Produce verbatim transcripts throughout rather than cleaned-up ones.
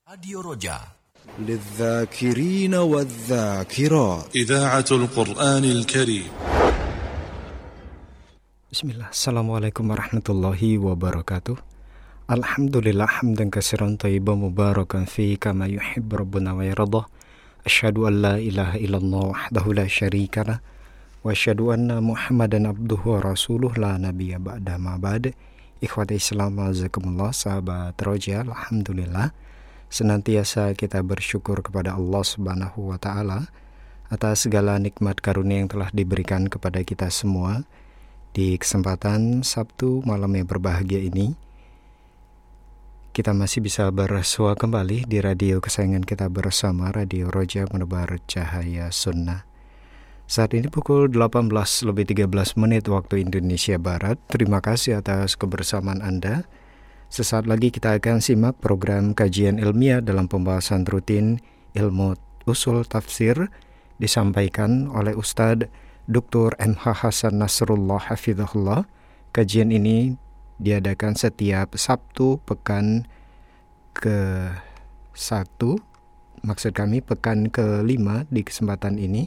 Radio Roja للذاكرين والذاكرات إذاعة القرآن الكريم. Bismillah, Assalamualaikum warahmatullahi wabarakatuh. Alhamdulillah hamdan katsiran thayyiban mubarakan fi kama yuhibbu rabbuna wa yardah. Asyhadu an la ilaha illallah wahdahu la syarika lah wa asyhadu anna Muhammadan abduhu wa rasuluh la nabiyya ba'da ma ba'd. Ikhwati Islam azakumullah, sahabat Roja, alhamdulillah senantiasa kita bersyukur kepada Allah Subhanahu wa taala atas segala nikmat karunia yang telah diberikan kepada kita semua. Di kesempatan Sabtu malam yang berbahagia ini, kita masih bisa bersua kembali di radio kesayangan kita bersama, Radio Roja Menebar Cahaya Sunnah. Saat ini pukul delapan belas lebih tiga belas menit waktu Indonesia Barat. Terima kasih atas kebersamaan Anda. Sesaat lagi kita akan simak program kajian ilmiah dalam pembahasan rutin ilmu usul tafsir disampaikan oleh Ustadz Doktor M H Hasan Nasrullah Hafizahullah. Kajian ini diadakan setiap Sabtu pekan ke satu, maksud kami pekan kelima di kesempatan ini.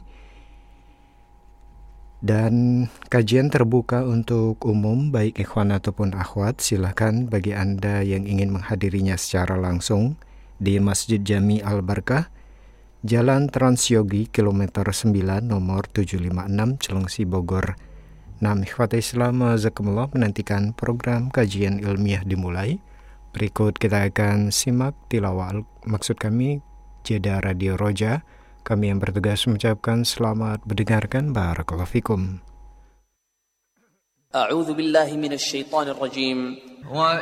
Dan kajian terbuka untuk umum, baik ikhwan ataupun akhwat. Silakan bagi Anda yang ingin menghadirinya secara langsung di Masjid Jami Al-Barkah, Jalan Transyogi, kilometer sembilan, nomor tujuh lima enam, Cilengsi, Bogor. Nah, ikhwati Islam azakumullah, menantikan program kajian ilmiah dimulai. Berikut kita akan simak tilawah, maksud kami jeda Radio Roja. Kami yang bertugas mengucapkan selamat mendengarkan. Barakallahu fikum. A'udzu billahi minasy syaithanir rajim.